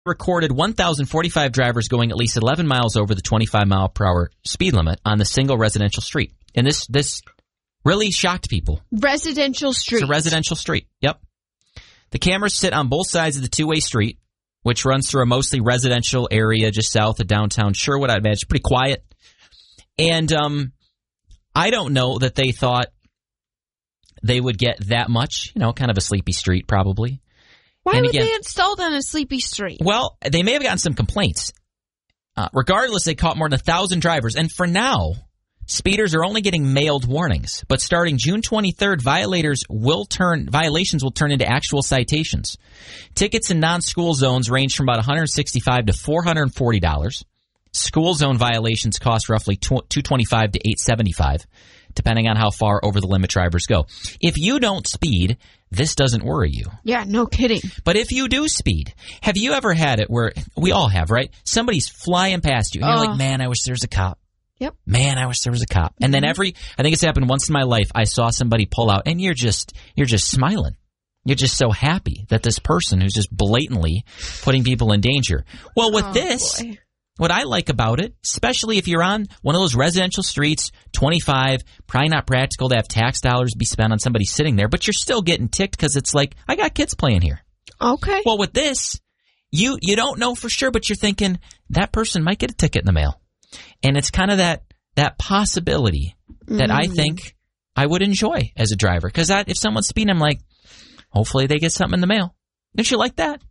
recorded 1,045 drivers going at least 11 miles over the 25-mile-per-hour speed limit on the single residential street. And this really shocked people. Residential street. It's a residential street. Yep. The cameras sit on both sides of the two-way street, which runs through a mostly residential area just south of downtown Sherwood. I'd imagine pretty quiet. And I don't know that they thought they would get that much, kind of a sleepy street probably. Why would they install it on a sleepy street? Well, they may have gotten some complaints. Regardless, they caught more than 1,000 drivers. And for now, speeders are only getting mailed warnings. But starting June 23rd, violations will turn into actual citations. Tickets in non-school zones range from about $165 to $440. School zone violations cost roughly $225 to $875, depending on how far over the limit drivers go. If you don't speed, this doesn't worry you. Yeah, no kidding. But if you do speed, have you ever had it where, we all have, right? Somebody's flying past you, and you're like, man, I wish there was a cop. Yep. Man, I wish there was a cop. And then I think it's happened once in my life, I saw somebody pull out, and you're just smiling. You're just so happy that this person who's just blatantly putting people in danger. Well, with this... Boy. What I like about it, especially if you're on one of those residential streets, 25, probably not practical to have tax dollars be spent on somebody sitting there, but you're still getting ticked because it's like, I got kids playing here. Okay. Well, with this, you don't know for sure, but you're thinking that person might get a ticket in the mail. And it's kind of that possibility that I think I would enjoy as a driver. Because if someone's speeding, I'm like, hopefully they get something in the mail. Don't you like that?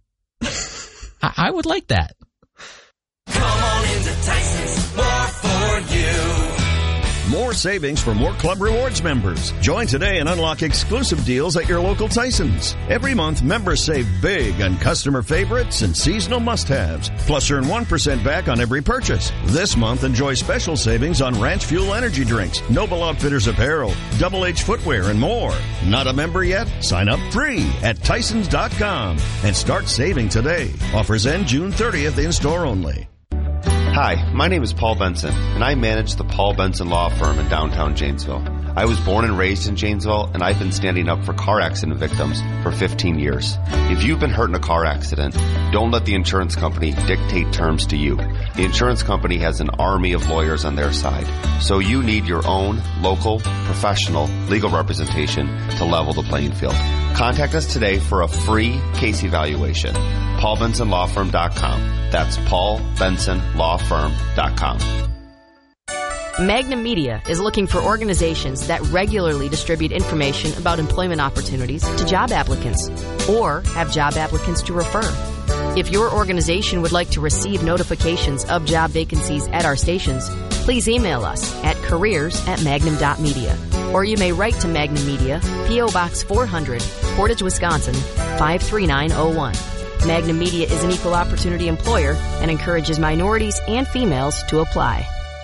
I would like that. Come on into Tyson's, more for you. More savings for more Club Rewards members. Join today and unlock exclusive deals at your local Tyson's. Every month, members save big on customer favorites and seasonal must-haves. Plus, earn 1% back on every purchase. This month, enjoy special savings on Ranch Fuel energy drinks, Noble Outfitters apparel, Double H footwear, and more. Not a member yet? Sign up free at Tysons.com and start saving today. Offers end June 30th in-store only. Hi, my name is Paul Benson, and I manage the Paul Benson Law Firm in downtown Janesville. I was born and raised in Janesville, and I've been standing up for car accident victims for 15 years. If you've been hurt in a car accident, don't let the insurance company dictate terms to you. The insurance company has an army of lawyers on their side, so you need your own local, professional legal representation to level the playing field. Contact us today for a free case evaluation. PaulBensonLawFirm.com. That's PaulBensonLawFirm.com. Magnum Media is looking for organizations that regularly distribute information about employment opportunities to job applicants or have job applicants to refer. If your organization would like to receive notifications of job vacancies at our stations, please email us at careers@magnum.media. Or you may write to Magnum Media, P.O. Box 400, Portage, Wisconsin, 53901. Magnum Media is an equal opportunity employer and encourages minorities and females to apply.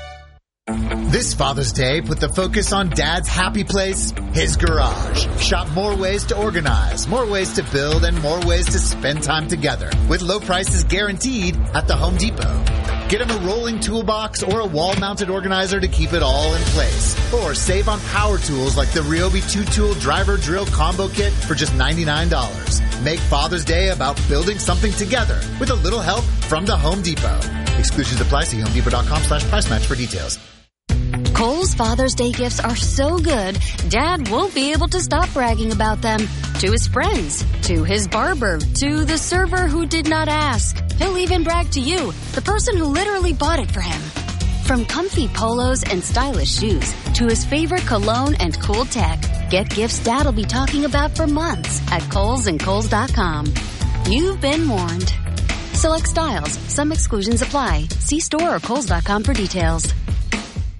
This Father's Day, put the focus on Dad's happy place, his garage. Shop more ways to organize, more ways to build, and more ways to spend time together with low prices guaranteed at the Home Depot. Get him a rolling toolbox or a wall-mounted organizer to keep it all in place. Or save on power tools like the Ryobi 2-tool driver drill combo kit for just $99. Make Father's Day about building something together with a little help from the Home Depot. Exclusions apply. See HomeDepot.com/price match for details. Kohl's Father's Day gifts are so good, Dad won't be able to stop bragging about them. To his friends, to his barber, to the server who did not ask. He'll even brag to you, the person who literally bought it for him. From comfy polos and stylish shoes to his favorite cologne and cool tech, get gifts Dad'll be talking about for months at Kohl's and Kohl's.com. You've been warned. Select styles. Some exclusions apply. See store or Kohl's.com for details.